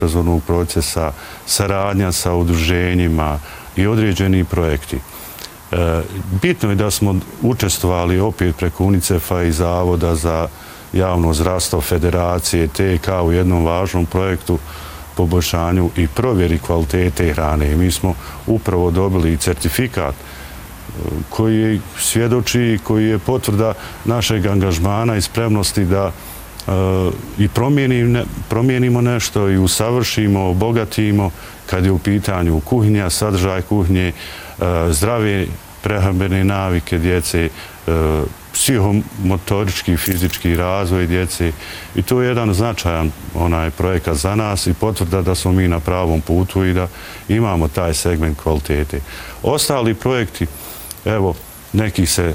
obrazovnog procesa, saradnja sa udruženjima i određeni projekti. Bitno je da smo učestvovali opet preko UNICEF-a i Zavoda za javno zdravstvo Federacije TK u jednom važnom projektu poboljšanju i provjeri kvalitete hrane. Mi smo upravo dobili certifikat koji svjedoči, koji je potvrda našeg angažmana i spremnosti da i promijenimo nešto i usavršimo, obogatimo kad je u pitanju kuhinja, sadržaj kuhinje, zdrave prehrambene navike djece, psihomotorički i fizički razvoj djece. I to je jedan značajan projekat za nas i potvrda da smo mi na pravom putu i da imamo taj segment kvalitete. Ostali projekti, evo, neki se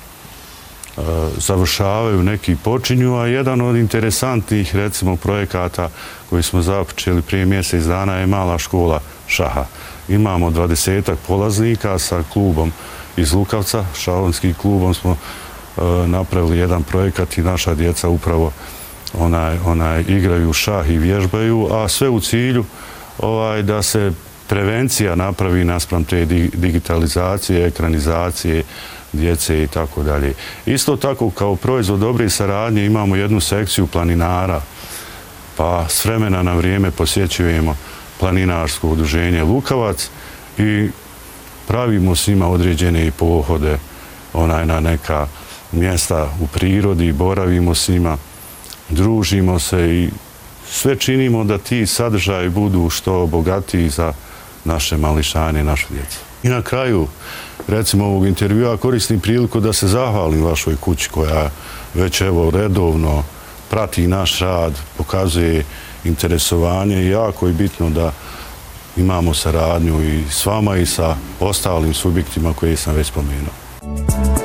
završavaju, neki počinju, a jedan od interesantnih, recimo, projekata koji smo započeli prije mjesec dana je mala škola šaha. Imamo 20-ak polaznika sa klubom iz Lukavca, šahovskim klubom smo napravili jedan projekat i naša djeca upravo igraju šah i vježbaju, a sve u cilju da se prevencija napravi naspram te digitalizacije, ekranizacije djece i tako dalje. Isto tako, kao proizvod dobre saradnje imamo jednu sekciju planinara, pa s vremena na vrijeme posjećujemo planinarsko udruženje Lukavac i pravimo s njima određene pohode na neka mjesta u prirodi, boravimo s njima, družimo se i sve činimo da ti sadržaji budu što bogatiji za naše mališane i našu djecu. I na kraju, recimo, ovog intervjua koristim priliku da se zahvalim vašoj kući koja već evo redovno prati naš rad, pokazuje interesovanje i jako je bitno da imamo saradnju i s vama i sa ostalim subjektima koje sam već spomenuo.